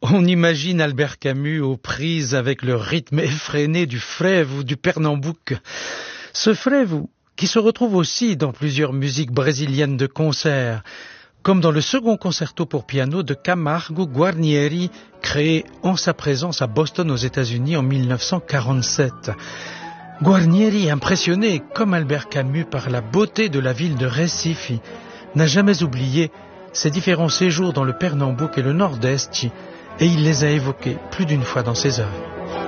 On imagine Albert Camus aux prises avec le rythme effréné du frevo ou du Pernambouc. Ce frevo qui se retrouve aussi dans plusieurs musiques brésiliennes de concert, comme dans le second concerto pour piano de Camargo Guarnieri, créé en sa présence à Boston aux États-Unis en 1947. Guarnieri, impressionné comme Albert Camus par la beauté de la ville de Recife, n'a jamais oublié ses différents séjours dans le Pernambouc et le Nord-Est, et il les a évoqués plus d'une fois dans ses œuvres.